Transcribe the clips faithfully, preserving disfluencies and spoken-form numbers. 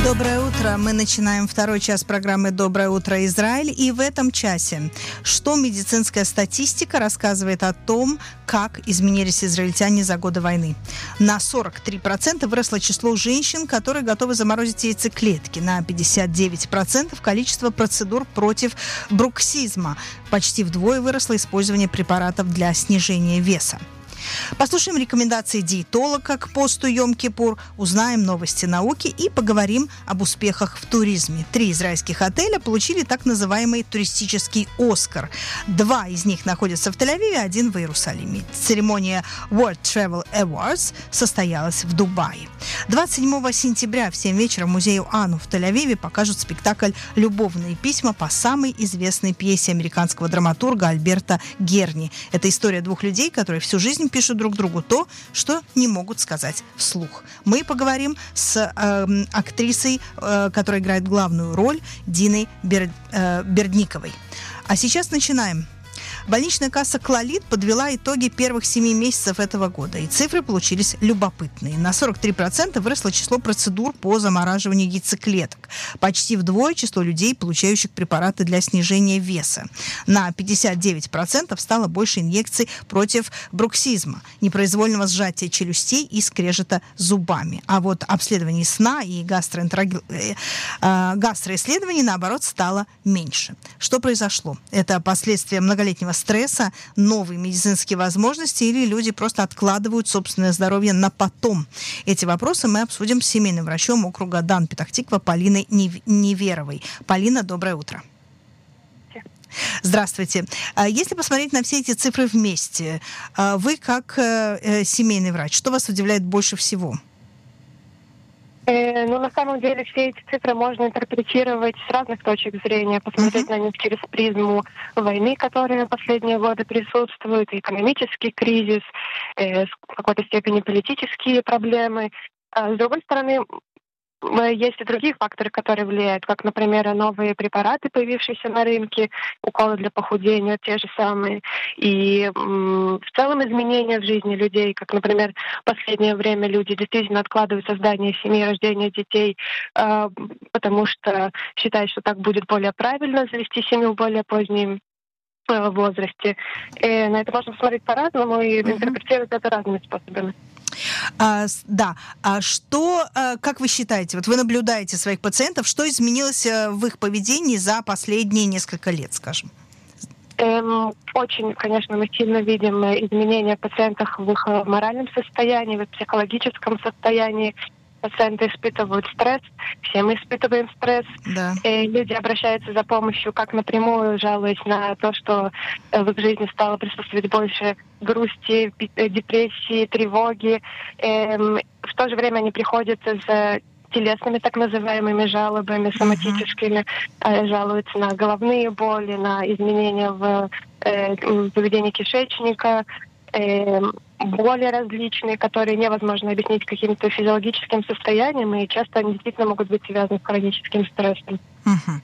Доброе утро. Мы начинаем второй час программы «Доброе утро, Израиль». И в этом часе, что медицинская статистика рассказывает о том, как изменились израильтяне за годы войны. На сорок три процента выросло число женщин, которые готовы заморозить яйцеклетки. На пятьдесят девять процентов количество процедур против бруксизма. Почти вдвое выросло использование препаратов для снижения веса. Послушаем рекомендации диетолога к посту Йом-Кипур, узнаем новости науки и поговорим об успехах в туризме. Три израильских отеля получили так называемый туристический «Оскар». Два из них находятся в Тель-Авиве, один в Иерусалиме. Церемония World Travel Awards состоялась в Дубае. двадцать седьмого сентября в семь вечера в музее Ану в Тель-Авиве покажут спектакль «Любовные письма» по самой известной пьесе американского драматурга Альберта Герни. Это история двух людей, которые всю жизнь пишут друг другу то, что не могут сказать вслух. Мы поговорим с э, актрисой, э, которая играет главную роль, Диной Бер, э, Бердниковой. А сейчас начинаем. Больничная касса «Клалит» подвела итоги первых семи месяцев этого года, и цифры получились любопытные. На сорок три процента выросло число процедур по замораживанию яйцеклеток. Почти вдвое число людей, получающих препараты для снижения веса. На пятьдесят девять процентов стало больше инъекций против бруксизма, непроизвольного сжатия челюстей и скрежета зубами. А вот обследований сна и гастроэнтерологии, э, гастроисследований, наоборот, стало меньше. Что произошло? Это последствия многолетнего стресса, новые медицинские возможности или люди просто откладывают собственное здоровье на потом? Эти вопросы мы обсудим с семейным врачом округа Дан Петах-Тиква Полиной Неверовой. Полина, доброе утро. Здравствуйте. Если посмотреть на все эти цифры вместе, вы как семейный врач, что вас удивляет больше всего? Ну, на самом деле, все эти цифры можно интерпретировать с разных точек зрения, посмотреть uh-huh. на них через призму войны, которая в последние годы присутствует, экономический кризис, э, в какой-то степени политические проблемы. А с другой стороны, есть и другие факторы, которые влияют, как, например, новые препараты, появившиеся на рынке, уколы для похудения, те же самые. И м, в целом изменения в жизни людей, как, например, в последнее время люди действительно откладывают создание семьи, рождение детей, э, потому что считают, что так будет более правильно завести семью в более позднем э, возрасте. И на это можно смотреть по-разному и uh-huh. интерпретировать это разными способами. А, да. А что, а, как вы считаете, вот вы наблюдаете своих пациентов, что изменилось в их поведении за последние несколько лет, скажем? Эм, очень, конечно, мы сильно видим изменения в пациентах в их моральном состоянии, в их психологическом состоянии. Пациенты испытывают стресс, все мы испытываем стресс. Да. И люди обращаются за помощью как напрямую, жалуясь на то, что в их жизни стало присутствовать больше грусти, депрессии, тревоги. Эм, в то же время они приходят за телесными так называемыми жалобами, соматическими, uh-huh. жалуются на головные боли, на изменения в э, поведении кишечника, э, боли различные, которые невозможно объяснить каким-то физиологическим состоянием, и часто они действительно могут быть связаны с хроническим стрессом. Угу.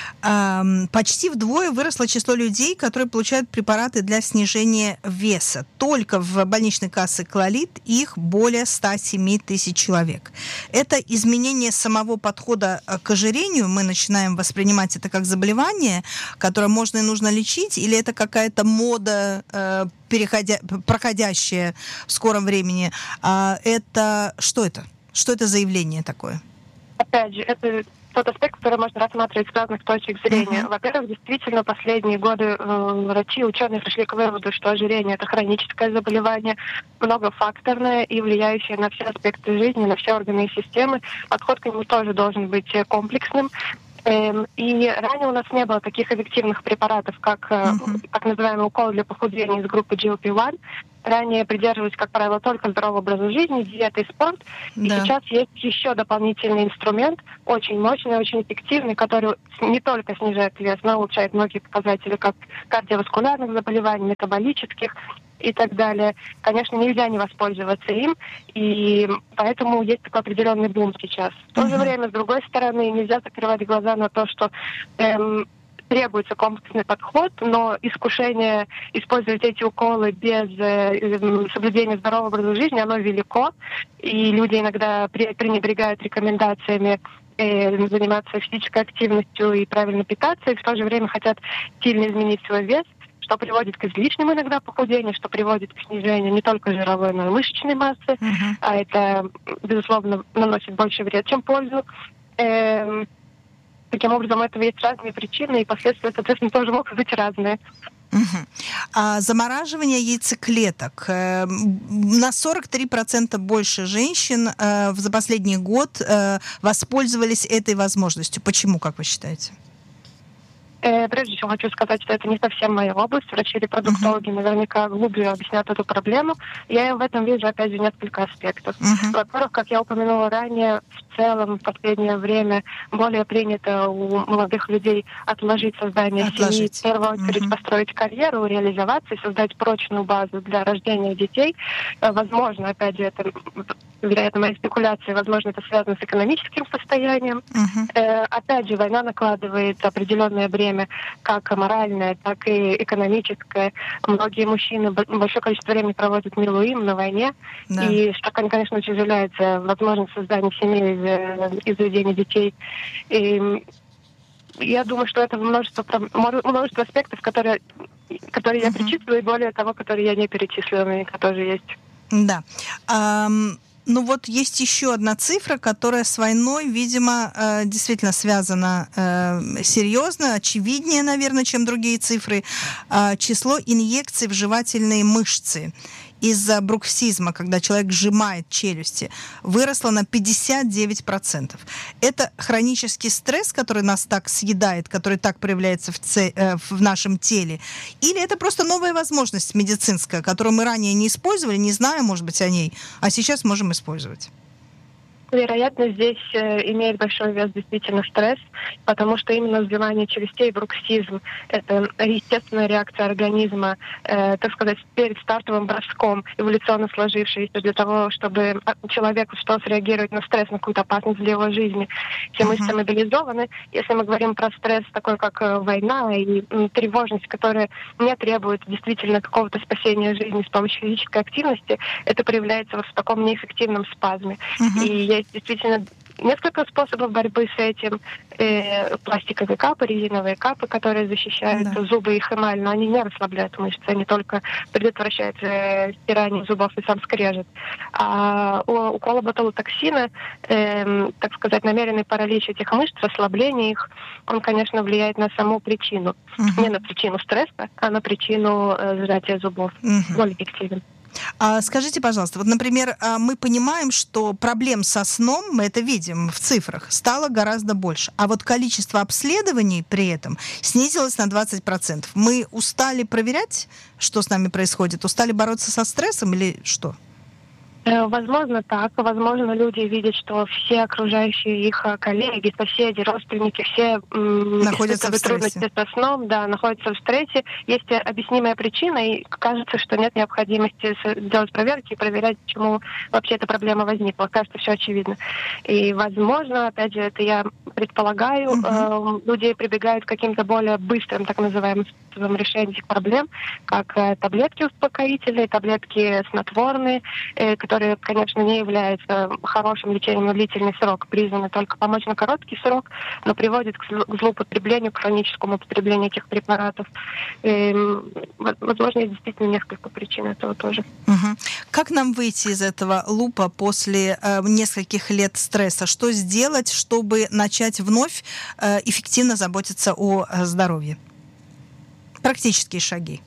Эм, почти вдвое выросло число людей, которые получают препараты для снижения веса. Только в больничной кассе «Клалит» их более ста семи тысяч человек. Это изменение самого подхода к ожирению. Мы начинаем воспринимать это как заболевание, которое можно и нужно лечить, или это какая-то мода, э, переходя, проходящая в скором времени? А это что это? Что это за явление такое? Опять же, это тот аспект, который можно рассматривать с разных точек зрения. Uh-huh. Во-первых, действительно, последние годы э, врачи, ученые пришли к выводу, что ожирение – это хроническое заболевание, многофакторное и влияющее на все аспекты жизни, на все органы и системы. Подход к нему тоже должен быть комплексным. Эм, и ранее у нас не было таких эффективных препаратов, как uh-huh. так называемый укол для похудения из группы джи эл пи один. Ранее придерживались, как правило, только здорового образа жизни, диета и спорт. Да. И сейчас есть еще дополнительный инструмент, очень мощный, очень эффективный, который не только снижает вес, но улучшает многие показатели, как кардиоваскулярных заболеваний, метаболических и так далее. Конечно, нельзя не воспользоваться им, и поэтому есть такой определенный бум сейчас. В то же время, с другой стороны, нельзя закрывать глаза на то, что эм, требуется комплексный подход, но искушение использовать эти уколы без э, соблюдения здорового образа жизни, оно велико, и люди иногда пренебрегают рекомендациями э, заниматься физической активностью и правильно питаться, и в то же время хотят сильно изменить свой вес, что приводит к излишнему иногда похудению, что приводит к снижению не только жировой, но и мышечной массы, uh-huh. а это, безусловно, наносит больше вред, чем пользу. Эм, таким образом, у этого есть разные причины, и последствия, соответственно, тоже могут быть разные. Uh-huh. А замораживание яйцеклеток. На сорок три процента больше женщин за последний год воспользовались этой возможностью. Почему, как вы считаете? Прежде всего хочу сказать, что это не совсем моя область. Врачи-репродуктологи uh-huh. наверняка глубже объяснят эту проблему. Я в этом вижу, опять же, несколько аспектов. Uh-huh. Во-первых, как я упомянула ранее, в целом в последнее время более принято у молодых людей отложить создание Отложить. семьи, в первую очередь uh-huh. построить карьеру, реализоваться и создать прочную базу для рождения детей. Возможно, опять же, это, вероятно, мои спекуляции, возможно, это связано с экономическим состоянием. Uh-huh. Опять же, война накладывает определенное бремя как моральное, так и экономическое. Многие мужчины большое количество времени проводят милуим на войне, да. и что, конечно, утяжеляется возможность создания семьи из, из заведения детей. И я думаю, что это множество, множество аспектов, которые, которые uh-huh. я перечислила, и более того, которые я не перечислила, наверняка тоже есть. Да. Um... Ну вот есть еще одна цифра, которая с войной, видимо, действительно связана серьезно, очевиднее, наверное, чем другие цифры. Число инъекций в жевательные мышцы из-за бруксизма, когда человек сжимает челюсти, выросло на пятьдесят девять процентов. Это хронический стресс, который нас так съедает, который так проявляется в, це- в нашем теле? Или это просто новая возможность медицинская, которую мы ранее не использовали, не зная, может быть, о ней, а сейчас можем использовать? Вероятно, здесь э, имеет большой вес действительно стресс, потому что именно сбивание челюстей, бруксизм, это естественная реакция организма, э, так сказать, перед стартовым броском, эволюционно сложившаяся для того, чтобы человек успел среагировать на стресс, на какую-то опасность для его жизни. Все мышцы uh-huh. мобилизованы. Если мы говорим про стресс такой, как война и м, тревожность, которая не требует действительно какого-то спасения жизни с помощью физической активности, это проявляется вот в таком неэффективном спазме. Uh-huh. И есть действительно несколько способов борьбы с этим. Э, пластиковые капы, резиновые капы, которые защищают да. зубы и эмаль, но они не расслабляют мышцы, они только предотвращают э, стирание зубов и сам скрежет. А у укола ботулотоксина, э, так сказать, намеренный паралич этих мышц, расслабление их, он, конечно, влияет на саму причину. Uh-huh. Не на причину стресса, а на причину э, сжатия зубов. Uh-huh. Более эффективен. А скажите, пожалуйста, вот, например, мы понимаем, что проблем со сном, мы это видим в цифрах, стало гораздо больше, а вот количество обследований при этом снизилось на двадцать процентов. Мы устали проверять, что с нами происходит? Устали бороться со стрессом или что? Возможно так. Возможно, люди видят, что все окружающие их коллеги, соседи, родственники, все находятся в трудности со сном, да, находятся в стрессе. Есть объяснимая причина, и кажется, что нет необходимости делать проверки и проверять, почему вообще эта проблема возникла. Кажется, все очевидно. И, возможно, опять же, это я предполагаю, uh-huh. э, люди прибегают к каким-то более быстрым, так называемым, способам решения этих проблем, как э, таблетки успокоительные, таблетки снотворные, э, которые, конечно, не являются хорошим лечением на длительный срок, призваны только помочь на короткий срок, но приводят к злоупотреблению, к хроническому употреблению этих препаратов. И, возможно, есть действительно несколько причин этого тоже. Угу. Как нам выйти из этого лупа после э, нескольких лет стресса? Что сделать, чтобы начать вновь э, эффективно заботиться о здоровье? Практические шаги.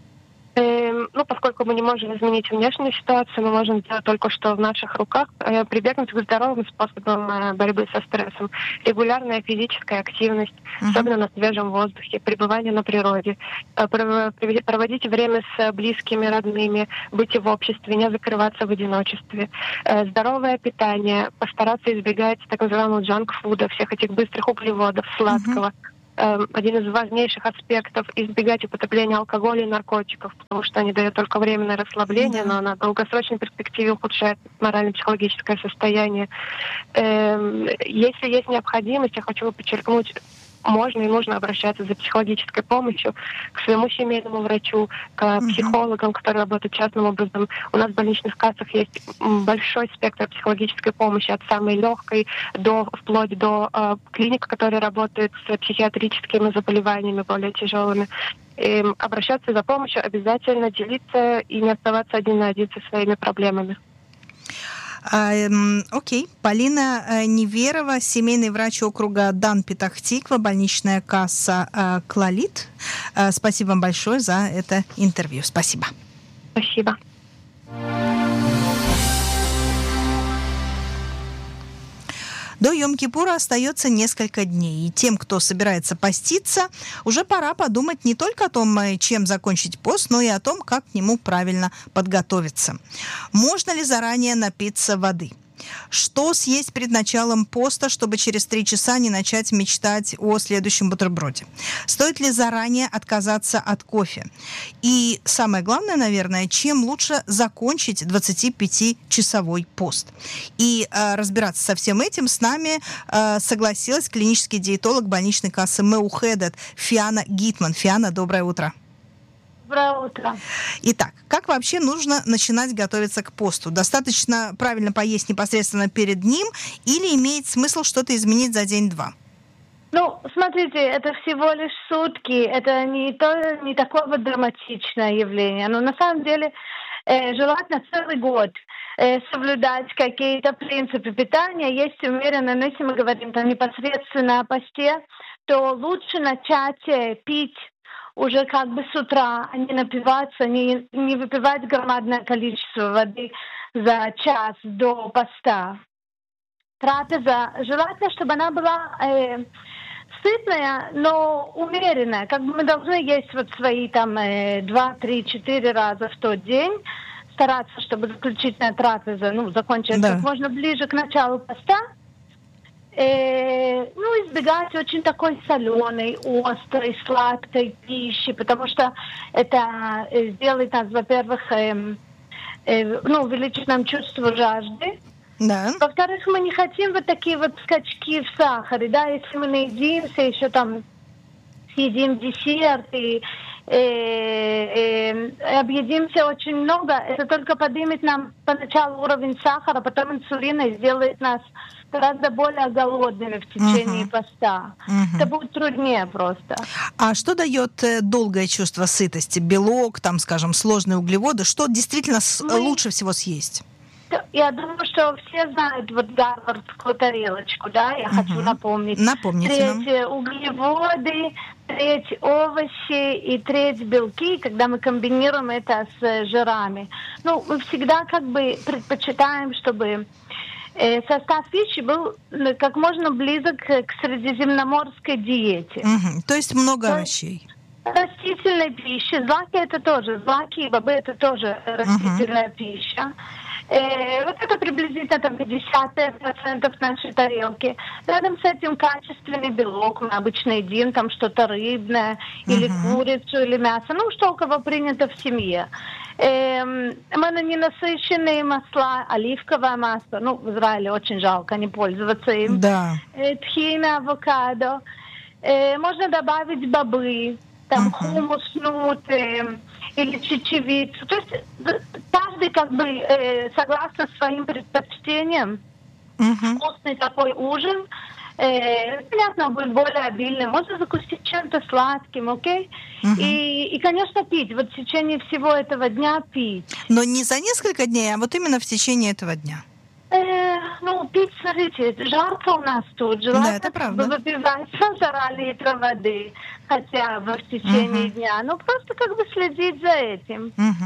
Ну, поскольку мы не можем изменить внешнюю ситуацию, мы можем сделать только что в наших руках, прибегнуть к здоровым способам борьбы со стрессом. Регулярная физическая активность, uh-huh. особенно на свежем воздухе, пребывание на природе, проводить время с близкими, родными, быть в обществе, не закрываться в одиночестве. Здоровое питание, постараться избегать так называемого джанк-фуда, всех этих быстрых углеводов, сладкого. Uh-huh. Один из важнейших аспектов — избегать употребления алкоголя и наркотиков, потому что они дают только временное расслабление, да. но на долгосрочной перспективе ухудшает морально-психологическое состояние. Если есть необходимость, я хочу подчеркнуть, можно и нужно обращаться за психологической помощью к своему семейному врачу, к mm-hmm. психологам, которые работают частным образом. У нас в больничных кассах есть большой спектр психологической помощи, от самой легкой до вплоть до э, клиник, которые работают с психиатрическими заболеваниями более тяжелыми. И обращаться за помощью, обязательно делиться и не оставаться один на один со своими проблемами. Окей. Okay. Полина Неверова, семейный врач округа Дан-Петах-Тиква, больничная касса Клалит. Спасибо вам большое за это интервью. Спасибо. Спасибо. До Йом-Кипура остается несколько дней, и тем, кто собирается поститься, уже пора подумать не только о том, чем закончить пост, но и о том, как к нему правильно подготовиться. Можно ли заранее напиться воды? Что съесть перед началом поста, чтобы через три часа не начать мечтать о следующем бутерброде? Стоит ли заранее отказаться от кофе? И самое главное, наверное, чем лучше закончить двадцатипятичасовой пост? И э, разбираться со всем этим с нами э, согласилась клинический диетолог больничной кассы Меухедет Фиана Гитман. Фиана, доброе утро. Доброе утро. Итак, как вообще нужно начинать готовиться к посту? Достаточно правильно поесть непосредственно перед ним или имеет смысл что-то изменить за день-два? Ну, смотрите, это всего лишь сутки, это не, то, не такое вот драматичное явление, но на самом деле э, желательно целый год э, соблюдать какие-то принципы питания, есть умеренно, но если мы говорим там непосредственно о посте, то лучше начать э, пить уже как бы с утра, а не напиваться, не, не выпивать громадное количество воды за час до поста. Трапеза, желательно, чтобы она была э, сытная, но умеренная. Как бы мы должны есть вот свои там э, два, три, четыре раза в тот день, стараться, чтобы заключительная трапеза, ну, закончилась да. как можно ближе к началу поста. Э, ну, избегать очень такой соленой, острой, сладкой пищи, потому что это сделает нас, во-первых, э, э, ну, увеличит нам чувство жажды. Да. Во-вторых, мы не хотим вот такие вот скачки в сахаре, да, если мы наедимся, еще там съедим десерт и э, э, объедимся очень много, это только поднимет нам поначалу уровень сахара, потом инсулина и сделает нас гораздо более голодными в течение uh-huh. поста. Uh-huh. Это будет труднее просто. А что дает долгое чувство сытости? Белок, там, скажем, сложные углеводы? Что действительно Мы... лучше всего съесть? Я думаю, что все знают вот гарвардскую тарелочку, да? Я uh-huh. хочу напомнить. Напомните треть нам. углеводы, треть овощи и треть белки, когда мы комбинируем это с жирами. Ну, мы всегда как бы предпочитаем, чтобы состав пищи был как можно близок к средиземноморской диете. Угу. То есть много То овощей. Растительной пищи. Злаки это тоже. Злаки и бобы это тоже растительная угу. пища. Э, вот это приблизительно там пятьдесят процентов нашей тарелки. Рядом с этим качественный белок. Мы обычно едим там что-то рыбное, угу. или курицу, или мясо. Ну, что у кого принято в семье. Эм, мононенасыщенные масла, оливковое масло. Ну, в Израиле очень жалко не пользоваться им. Да. Э, тхина, авокадо. Э, можно добавить бобы, там uh-huh. хумус, нут э, или чечевицу. То есть каждый как бы э, согласно своим предпочтениям. Uh-huh. Вкусный такой ужин. Э, понятно, будет более обильным. Можно закусить чем-то сладким, окей? Uh-huh. И, и, конечно, пить. Вот в течение всего этого дня пить. Но не за несколько дней, а вот именно в течение этого дня. Э, ну, пить, смотрите, жарко у нас тут. Желательно, да, это правда. Выпивать полтора литра воды хотя бы в течение uh-huh. дня. Ну, просто как бы следить за этим. Uh-huh.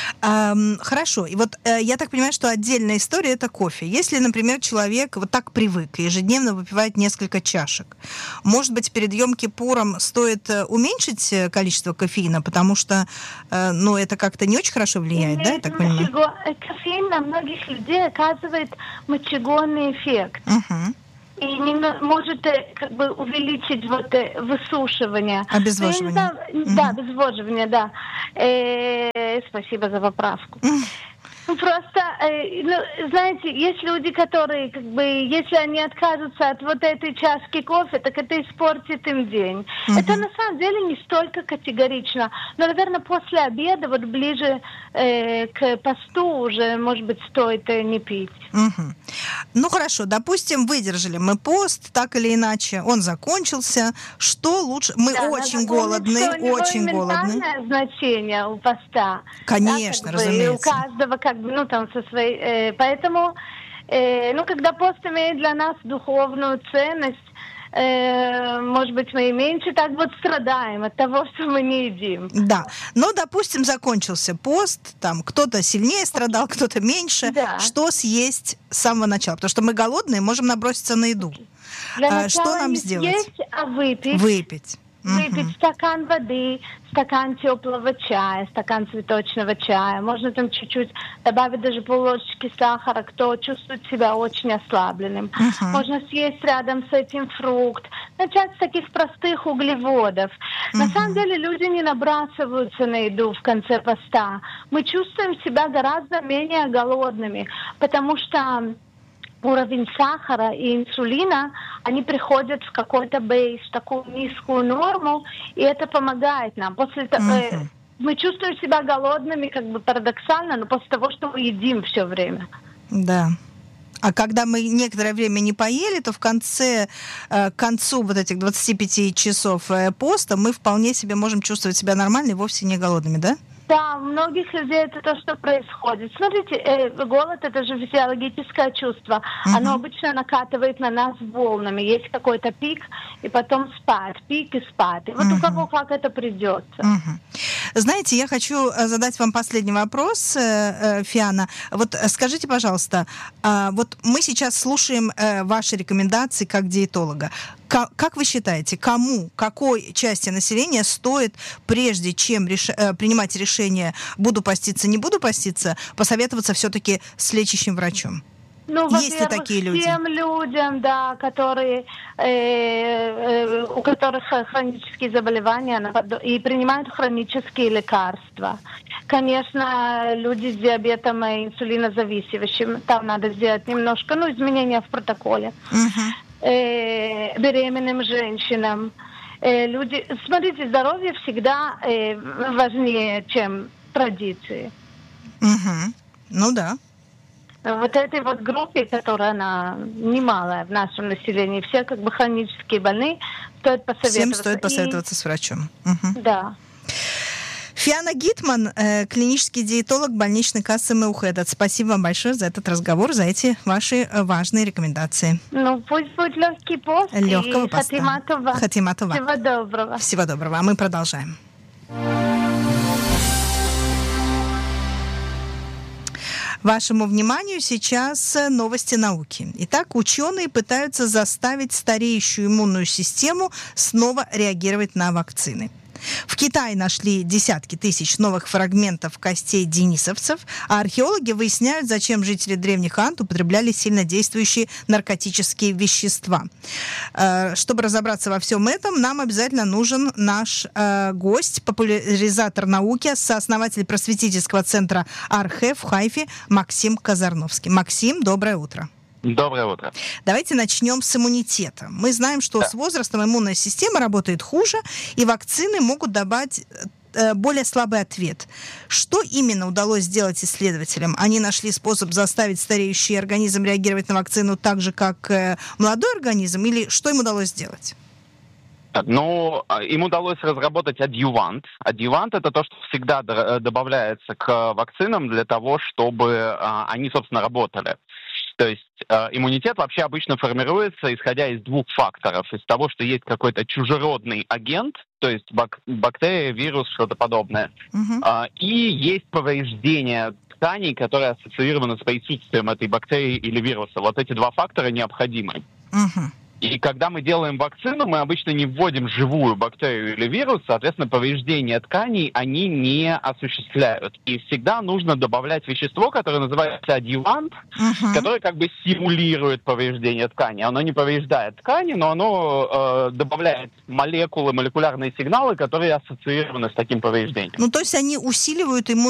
Um, хорошо. И вот uh, я так понимаю, что отдельная история – это кофе. Если, например, человек вот так привык и ежедневно выпивает несколько чашек, может быть, перед Йом-Кипуром стоит uh, уменьшить количество кофеина, потому что uh, ну, это как-то не очень хорошо влияет, да, я так понимаю? Мочего... Кофеин на многих людей оказывает мочегонный эффект. Uh-huh. И не может как бы увеличить вот высушивание. Обезвоживание. Знаю, mm-hmm. Да, обезвоживание, да. Э-э, спасибо за поправку. Mm-hmm. Ну, просто, э, ну, знаете, есть люди, которые, как бы, если они откажутся от вот этой чашки кофе, так это испортит им день. Мгм. Это на самом деле не столько категорично. Но, наверное, после обеда, вот ближе э, к посту уже, может быть, стоит э, не пить. Мгм. Ну хорошо, допустим, выдержали мы пост, так или иначе, он закончился. Что лучше? Мы Да, очень надо помнить, голодны, что у него очень и голодны. ментальное значение у поста. Конечно, Да, как бы, и у разумеется. каждого, как бы, ну, там, со своей... э, поэтому, э, ну, когда пост имеет для нас духовную ценность, э, может быть, мы и меньше так вот страдаем от того, что мы не едим. Да, но, допустим, закончился пост, там кто-то сильнее страдал, кто-то меньше. Да. Что съесть с самого начала? Потому что мы голодные, можем наброситься на еду. Для А, начала что нам не сделать? съесть, а выпить. Выпить. Выпить Мгм. стакан воды, стакан теплого чая, стакан цветочного чая. Можно там чуть-чуть добавить даже полложечки сахара, кто чувствует себя очень ослабленным. Мгм. Можно съесть рядом с этим фрукт. Начать с таких простых углеводов. На Мгм. самом деле люди не набрасываются на еду в конце поста. Мы чувствуем себя гораздо менее голодными, потому что уровень сахара и инсулина, они приходят в какой-то бейс, в такую низкую норму, и это помогает нам. После того, Мгм. мы чувствуем себя голодными, как бы парадоксально, но после того, что мы едим все время. Да. А когда мы некоторое время не поели, то в конце, э, к концу вот этих двадцати пяти часов э, поста мы вполне себе можем чувствовать себя нормально и вовсе не голодными, да? Да, у многих людей это то, что происходит. Смотрите, э, голод — это же физиологическое чувство. Мгм. Оно обычно накатывает на нас волнами. Есть какой-то пик, и потом спад. Пик и спад. И вот Мгм. у кого как это придется. Мгм. Знаете, я хочу э, задать вам последний вопрос, э, э, Фиана. Вот э, скажите, пожалуйста, а, вот мы сейчас слушаем э, ваши рекомендации как диетолога. Ка- Как вы считаете, кому, какой части населения стоит, прежде чем реш- э, принимать решение, буду поститься, не буду поститься, посоветоваться все-таки с лечащим врачом? Ну, Есть ли во-первых, такие люди? тем людям, да, которые, э, э, у которых хронические заболевания напад- и принимают хронические лекарства. Конечно, люди с диабетом и инсулинозависимым, там надо сделать немножко, ну, изменения в протоколе. Мгм. Э, беременным женщинам. Э, люди, смотрите, здоровье всегда э, важнее, чем традиции. Мгм. Ну да. Вот этой вот группе, которая она немалая в нашем населении, все как бы хронические больные, стоит посоветоваться. Всем стоит посоветоваться с врачом. Мгм. И, да. Фиана Гитман, э, клинический диетолог больничной кассы Меухедат. Спасибо вам большое за этот разговор, за эти ваши э, важные рекомендации. Ну, пусть будет легкий пост. Легкого и поста. Хатима Това. Хатима Това. Всего доброго. Всего доброго. А мы продолжаем. Вашему вниманию сейчас новости науки. Итак, ученые пытаются заставить стареющую иммунную систему снова реагировать на вакцины. В Китае нашли десятки тысяч новых фрагментов костей денисовцев, а археологи выясняют, зачем жители древних Анд употребляли сильнодействующие наркотические вещества. Э, Чтобы разобраться во всем этом, нам обязательно нужен наш э, гость, популяризатор науки, сооснователь просветительского центра Архе в Хайфе Максим Казарновский. Максим, доброе утро. Доброе утро. Давайте начнем с иммунитета. Мы знаем, что Да. с возрастом иммунная система работает хуже, и вакцины могут добавить э, более слабый ответ. Что именно удалось сделать исследователям? Они нашли способ заставить стареющий организм реагировать на вакцину так же, как э, молодой организм, или что им удалось сделать? Ну, им удалось разработать адъювант. Адъювант — это то, что всегда д- добавляется к вакцинам для того, чтобы а, они, собственно, работали. То есть э, иммунитет вообще обычно формируется, исходя из двух факторов. Из того, что есть какой-то чужеродный агент, то есть бак- бактерия, вирус, что-то подобное. Мгм. А, и есть повреждение тканей, которые ассоциированы с присутствием этой бактерии или вируса. Вот эти два фактора необходимы. Мгм. И когда мы делаем вакцину, мы обычно не вводим живую бактерию или вирус, соответственно, повреждения тканей они не осуществляют. И всегда нужно добавлять вещество, которое называется адъювант, Мгм. которое как бы симулирует повреждение ткани. Оно не повреждает ткани, но оно э, добавляет молекулы, молекулярные сигналы, которые ассоциированы с таким повреждением. Ну, то есть они усиливают иммунную